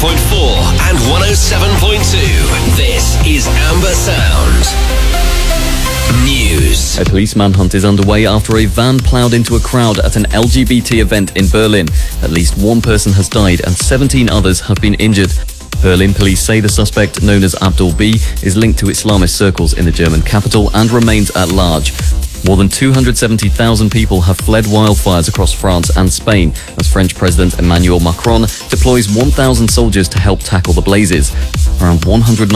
and 107.2. This is Amber Sound. News. A police manhunt is underway after a van ploughed into a crowd at an LGBT event in Berlin. At least one person has died and 17 others have been injured. Berlin police say the suspect, known as Abdul B, is linked to Islamist circles in the German capital and remains at large. More than 270,000 people have fled wildfires across France and Spain as French President Emmanuel Macron deploys 1,000 soldiers to help tackle the blazes. Around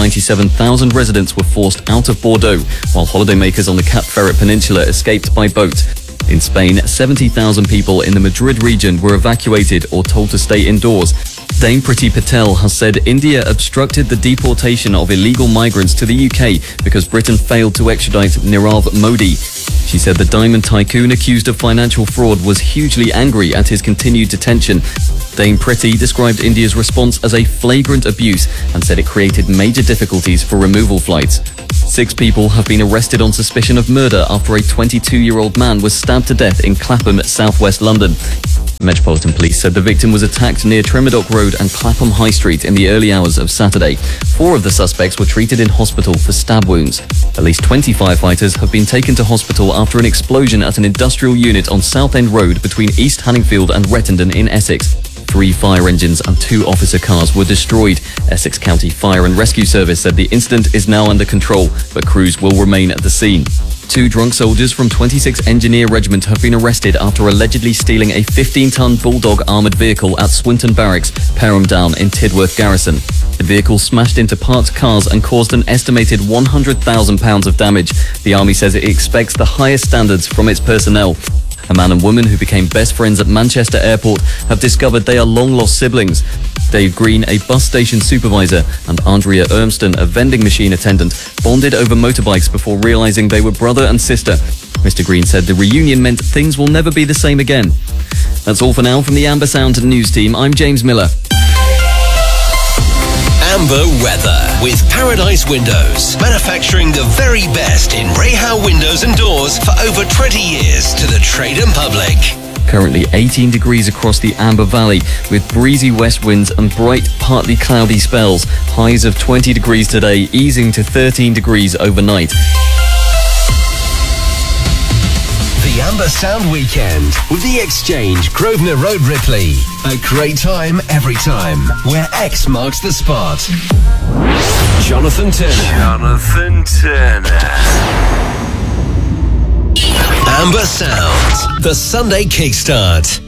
197,000 residents were forced out of Bordeaux, while holidaymakers on the Cap Ferret Peninsula escaped by boat. In Spain, 70,000 people in the Madrid region were evacuated or told to stay indoors. Dame Priti Patel has said India obstructed the deportation of illegal migrants to the UK because Britain failed to extradite Nirav Modi. She said the diamond tycoon accused of financial fraud was hugely angry at his continued detention. Dame Priti described India's response as a flagrant abuse and said it created major difficulties for removal flights. 6 people have been arrested on suspicion of murder after a 22-year-old man was stabbed to death in Clapham, southwest London. Metropolitan Police said the victim was attacked near Tremadock Road and Clapham High Street in the early hours of Saturday. 4 of the suspects were treated in hospital for stab wounds. At least 20 firefighters have been taken to hospital after an explosion at an industrial unit on Southend Road between East Hanningfield and Rettendon in Essex. 3 fire engines and 2 officer cars were destroyed. Essex County Fire and Rescue Service said the incident is now under control, but crews will remain at the scene. 2 drunk soldiers from 26th Engineer Regiment have been arrested after allegedly stealing a 15-ton Bulldog armoured vehicle at Swinton Barracks, Perham Down in Tidworth Garrison. The vehicle smashed into parked cars and caused an estimated £100,000 of damage. The Army says it expects the highest standards from its personnel. A man and woman who became best friends at Manchester Airport have discovered they are long-lost siblings. Dave Green, a bus station supervisor, and Andrea Ermston, a vending machine attendant, bonded over motorbikes before realising they were brother and sister. Mr. Green said the reunion meant things will never be the same again. That's all for now from the Amber Sound News team. I'm James Miller. Amber weather with Paradise Windows, manufacturing the very best in Rahal windows and doors for over 20 years to the trade and public. Currently 18 degrees across the Amber Valley with breezy west winds and bright, partly cloudy spells. Highs of 20 degrees today, easing to 13 degrees overnight. The Amber Sound Weekend with The Exchange, Grosvenor Road, Ripley. A great time every time, where X marks the spot. Jonathan Turner. Amber Sound, the Sunday Kickstart.